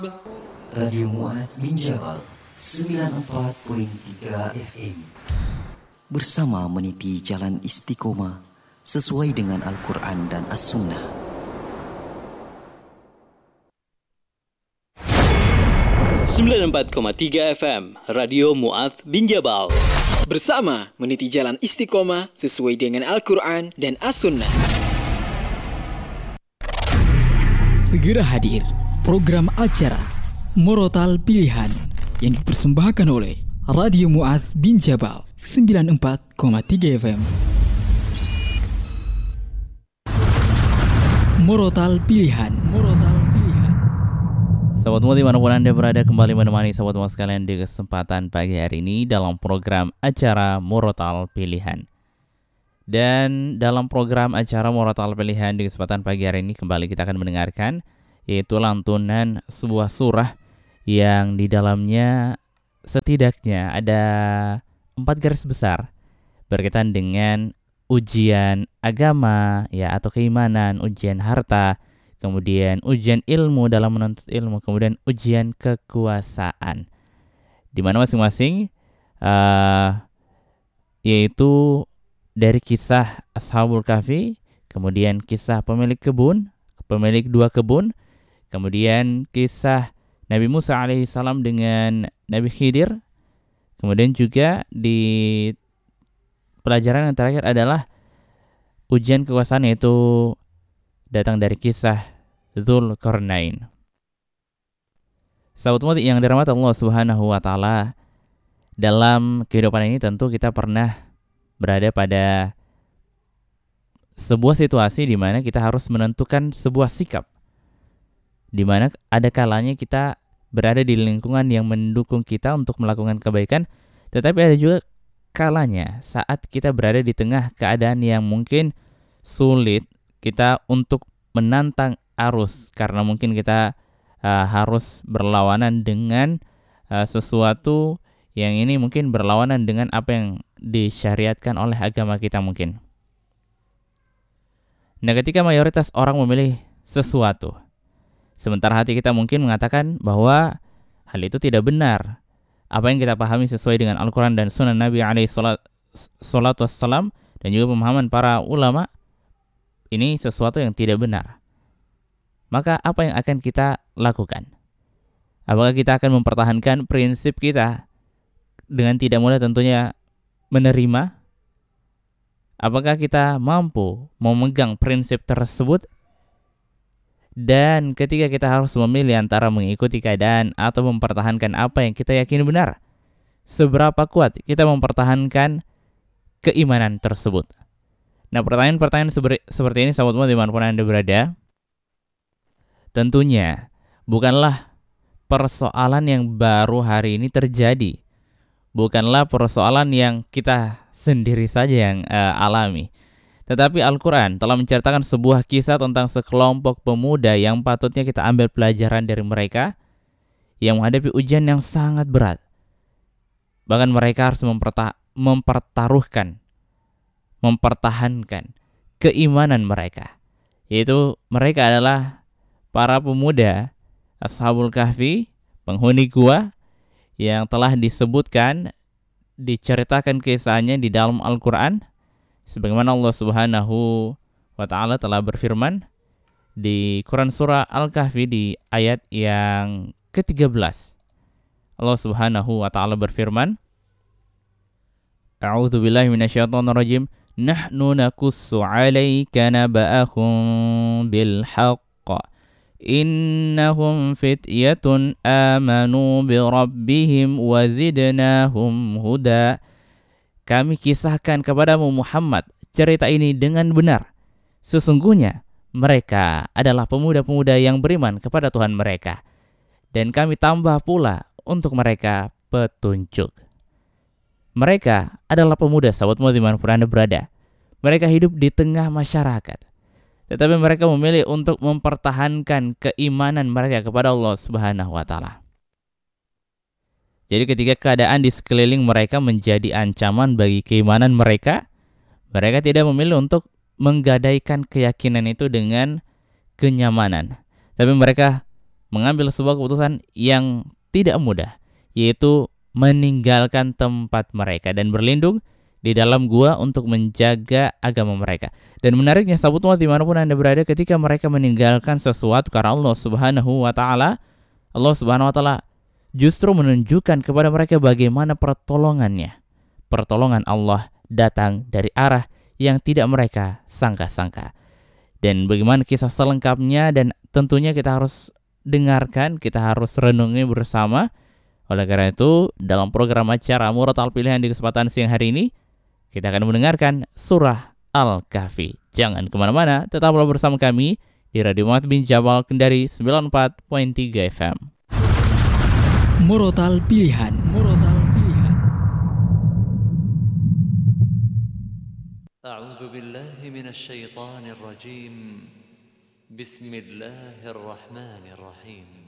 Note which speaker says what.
Speaker 1: Radio Mu'adz bin Jabal 94.3 FM bersama meniti jalan istiqomah sesuai dengan Al-Quran dan As-Sunnah.
Speaker 2: (94,3 FM) Radio Mu'adz bin Jabal
Speaker 3: bersama meniti jalan istiqomah sesuai dengan Al-Quran dan As-Sunnah.
Speaker 4: Segera hadir program acara Murotal Pilihan yang dipersembahkan oleh Radio Mu'adz bin Jabal 94,3 FM. Murotal Pilihan.
Speaker 5: Sahabat Mu'adz dimanapun Anda berada, kembali menemani sahabat Mu'adz sekalian di kesempatan pagi hari ini dalam program acara Murotal Pilihan. Dan dalam program acara Murotal Pilihan di kesempatan pagi hari ini kembali kita akan mendengarkan yaitu lantunan sebuah surah yang di dalamnya setidaknya ada 4 garis besar berkaitan dengan ujian agama ya atau keimanan, ujian harta, kemudian ujian ilmu dalam menuntut ilmu, kemudian ujian kekuasaan. Di mana masing-masing yaitu dari kisah Ashabul Kahfi, kemudian kisah pemilik 2 kebun, kemudian kisah Nabi Musa alaihissalam dengan Nabi Khidir. Kemudian juga di pelajaran yang terakhir adalah ujian kekuasaan, yaitu datang dari kisah Dzulqarnain. Sahabat Mu'adz yang dirahmati Allah Subhanahu wa taala, dalam kehidupan ini tentu kita pernah berada pada sebuah situasi di mana kita harus menentukan sebuah sikap, di mana ada kalanya kita berada di lingkungan yang mendukung kita untuk melakukan kebaikan, tetapi ada juga kalanya saat kita berada di tengah keadaan yang mungkin sulit kita untuk menantang arus, karena mungkin kita harus berlawanan dengan sesuatu yang ini mungkin berlawanan dengan apa yang disyariatkan oleh agama kita mungkin. Nah, ketika mayoritas orang memilih sesuatu, sementara hati kita mungkin mengatakan bahwa hal itu tidak benar. Apa yang kita pahami sesuai dengan Al-Quran dan Sunnah Nabi SAW dan juga pemahaman para ulama, ini sesuatu yang tidak benar. Maka apa yang akan kita lakukan? Apakah kita akan mempertahankan prinsip kita dengan tidak mudah tentunya menerima? Apakah kita mampu memegang prinsip tersebut? Dan ketika kita harus memilih antara mengikuti keadaan atau mempertahankan apa yang kita yakini benar, seberapa kuat kita mempertahankan keimanan tersebut? Nah, pertanyaan-pertanyaan seperti ini sahabat Mu'adz dimanapun Anda berada, tentunya bukanlah persoalan yang baru hari ini terjadi. Bukanlah persoalan yang kita sendiri saja yang alami. Tetapi Al-Quran telah menceritakan sebuah kisah tentang sekelompok pemuda yang patutnya kita ambil pelajaran dari mereka yang menghadapi ujian yang sangat berat. Bahkan mereka harus mempertahankan keimanan mereka. Yaitu mereka adalah para pemuda Ashabul Kahfi, penghuni gua, yang telah diceritakan kisahnya di dalam Al-Quran. Sebagaimana Allah Subhanahu wa ta'ala telah berfirman di Quran surah Al-Kahfi di ayat yang ke-13. Allah Subhanahu wa ta'ala berfirman, A'udzu billahi minasyaitonir rajim. Nahnu naqussu 'alaika naba'ahum bil haqq. Innahum fityatun amanu bi rabbihim wa zidnahum huda. Kami kisahkan kepadamu Muhammad cerita ini dengan benar. Sesungguhnya mereka adalah pemuda-pemuda yang beriman kepada Tuhan mereka. Dan kami tambah pula untuk mereka petunjuk. Mereka adalah pemuda, sahabat Mu'adz dimanapun Anda berada. Mereka hidup di tengah masyarakat. Tetapi mereka memilih untuk mempertahankan keimanan mereka kepada Allah Subhanahu wa ta'ala. Jadi ketika keadaan di sekeliling mereka menjadi ancaman bagi keimanan mereka, mereka tidak memilih untuk menggadaikan keyakinan itu dengan kenyamanan. Tapi mereka mengambil sebuah keputusan yang tidak mudah, yaitu meninggalkan tempat mereka dan berlindung di dalam gua untuk menjaga agama mereka. Dan menariknya, sahabat umat dimanapun Anda berada, ketika mereka meninggalkan sesuatu karena Allah Subhanahu wa Ta'ala, Allah Subhanahu wa Ta'ala justru menunjukkan kepada mereka bagaimana pertolongannya. Pertolongan Allah datang dari arah yang tidak mereka sangka-sangka. Dan bagaimana kisah selengkapnya, dan tentunya kita harus dengarkan, kita harus renungi bersama. Oleh karena itu, dalam program acara Murotal Pilihan di kesempatan siang hari ini, kita akan mendengarkan surah Al-Kahfi. Jangan kemana-mana, tetaplah bersama kami di Radio Mu'adz bin Jabal Kendari 94.3 FM.
Speaker 4: Murotal Pilihan. Murotal Pilihan.
Speaker 6: A'udzu billahi minasy syaithanir rajim. Bismillahirrahmanirrahim.